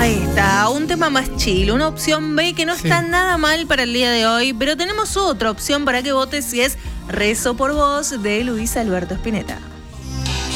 Ahí está, un tema más chill, una opción B que no está nada mal para el día de hoy, pero tenemos otra opción para que votes y es Rezo por Vos de Luis Alberto Spinetta.